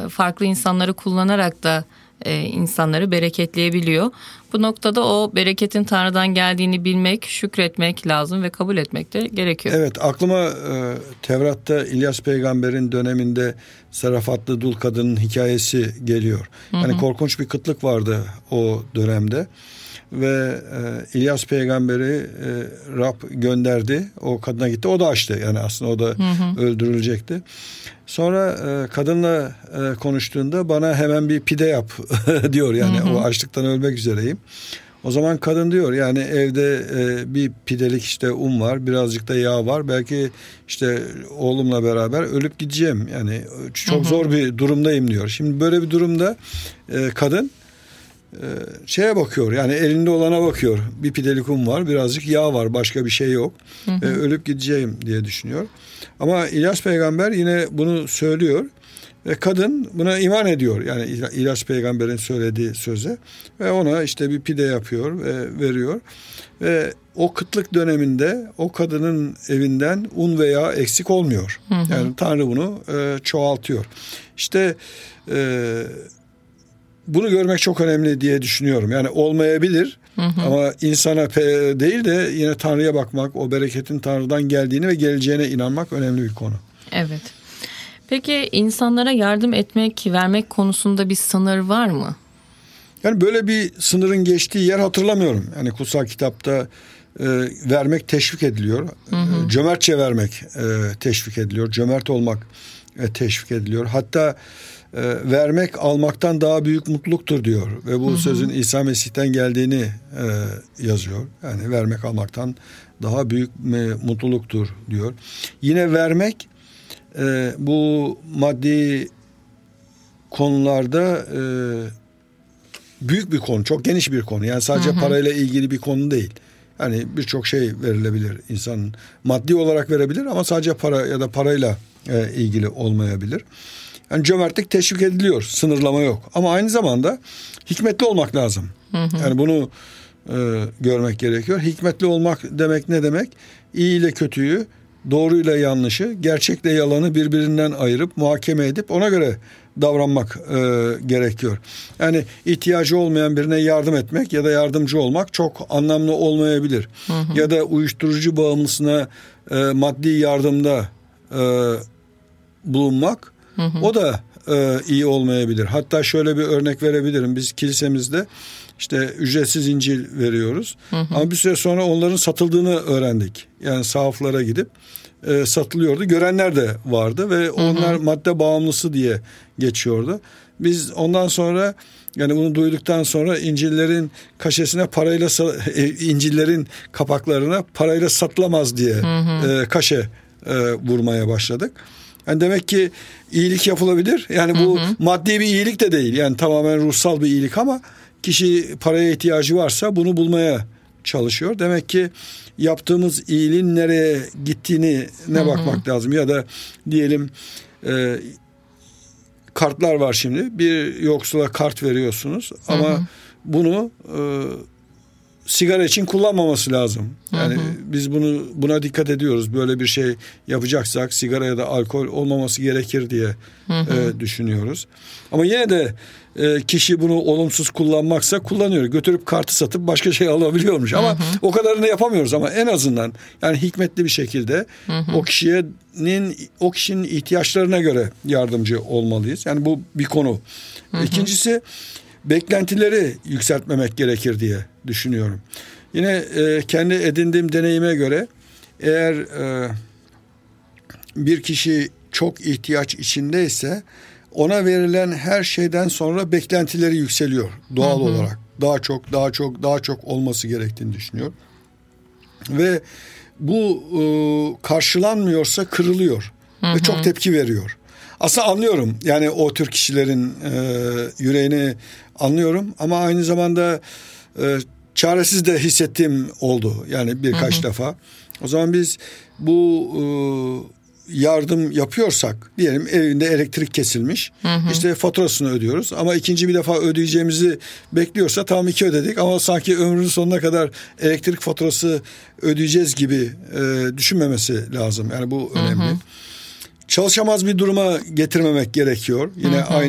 farklı insanları kullanarak da insanları bereketleyebiliyor. Bu noktada o bereketin Tanrı'dan geldiğini bilmek, şükretmek lazım ve kabul etmek de gerekiyor. Evet, aklıma Tevrat'ta İlyas peygamberin döneminde Sarafatlı dul kadının hikayesi geliyor. Yani korkunç bir kıtlık vardı o dönemde. Ve İlyas peygamberi Rab gönderdi. O kadına gitti. O da açtı. Yani aslında o da öldürülecekti. Sonra kadınla konuştuğunda bana hemen bir pide yap diyor. Yani o açlıktan ölmek üzereyim. O zaman kadın diyor yani evde bir pidelik işte un var, birazcık da yağ var. Belki işte oğlumla beraber ölüp gideceğim. Yani çok zor bir durumdayım diyor. Şimdi böyle bir durumda kadın şeye bakıyor, yani elinde olana bakıyor. Bir pidelik un var, birazcık yağ var, başka bir şey yok. Ölüp gideceğim diye düşünüyor. Ama İlyas peygamber yine bunu söylüyor. Ve kadın buna iman ediyor. Yani İlyas peygamberin söylediği söze. Ve ona işte bir pide yapıyor ve veriyor. Ve o kıtlık döneminde o kadının evinden un ve yağ eksik olmuyor. Yani Tanrı bunu çoğaltıyor. İşte bunu görmek çok önemli diye düşünüyorum. Yani olmayabilir ama insana değil de yine Tanrı'ya bakmak, o bereketin Tanrı'dan geldiğini ve geleceğine inanmak önemli bir konu. Evet. Peki insanlara yardım etmek, vermek konusunda bir sınır var mı? Yani böyle bir sınırın geçtiği yer hatırlamıyorum. Yani kutsal kitapta vermek teşvik ediliyor. Cömertçe vermek teşvik ediliyor. Cömert olmak teşvik ediliyor. Hatta vermek almaktan daha büyük mutluluktur diyor. Ve bu sözün İsa Mesih'ten geldiğini yazıyor. Yani vermek almaktan daha büyük mutluluktur diyor. Yine vermek bu maddi konularda büyük bir konu, çok geniş bir konu. Yani sadece parayla ilgili bir konu değil. Yani birçok şey verilebilir. İnsan maddi olarak verebilir ama sadece para ya da parayla ilgili olmayabilir. Yani cömertlik teşvik ediliyor, sınırlama yok. Ama aynı zamanda hikmetli olmak lazım. Yani bunu görmek gerekiyor. Hikmetli olmak demek ne demek? İyi ile kötüyü, doğruyla yanlışı, gerçekle yalanı birbirinden ayırıp muhakeme edip ona göre davranmak gerekiyor. Yani ihtiyacı olmayan birine yardım etmek ya da yardımcı olmak çok anlamlı olmayabilir. Ya da uyuşturucu bağımlısına maddi yardımda bulunmak o da iyi olmayabilir. Hatta şöyle bir örnek verebilirim. Biz kilisemizde işte ücretsiz İncil veriyoruz. Ama bir süre sonra onların satıldığını öğrendik. Yani sahaflara gidip satılıyordu. Görenler de vardı ve onlar madde bağımlısı diye geçiyordu. Biz ondan sonra yani bunu duyduktan sonra İncil'lerin kaşesine parayla İncil'lerin kapaklarına parayla satılamaz diye kaşe vurmaya başladık. Yani demek ki iyilik yapılabilir. Yani bu maddi bir iyilik de değil. Yani tamamen ruhsal bir iyilik ama kişi paraya ihtiyacı varsa bunu bulmaya çalışıyor. Demek ki yaptığımız iyiliğin nereye gittiğine bakmak lazım. Ya da diyelim kartlar var şimdi. Bir yoksula kart veriyorsunuz ama bunu sigara için kullanmaması lazım. Yani biz buna dikkat ediyoruz. Böyle bir şey yapacaksak sigara ya da alkol olmaması gerekir diye düşünüyoruz. Ama yine de kişi bunu olumsuz kullanmaksa kullanıyor. Götürüp kartı satıp başka şey alabiliyormuş. Ama o kadarını yapamıyoruz ama en azından yani hikmetli bir şekilde o kişinin ihtiyaçlarına göre yardımcı olmalıyız. Yani bu bir konu. İkincisi beklentileri yükseltmemek gerekir diye düşünüyorum. Yine kendi edindiğim deneyime göre eğer bir kişi çok ihtiyaç içindeyse ona verilen her şeyden sonra beklentileri yükseliyor doğal olarak. Daha çok olması gerektiğini düşünüyor. Ve bu karşılanmıyorsa kırılıyor ve çok tepki veriyor. Aslında anlıyorum yani o tür kişilerin yüreğini anlıyorum ama aynı zamanda çaresiz de hissettiğim oldu yani birkaç defa. O zaman biz bu yardım yapıyorsak diyelim evinde elektrik kesilmiş işte faturasını ödüyoruz ama ikinci bir defa ödeyeceğimizi bekliyorsa tamam 2 ödedik ama sanki ömrünün sonuna kadar elektrik faturası ödeyeceğiz gibi düşünmemesi lazım yani bu önemli. Çalışamaz bir duruma getirmemek gerekiyor. Yine aynı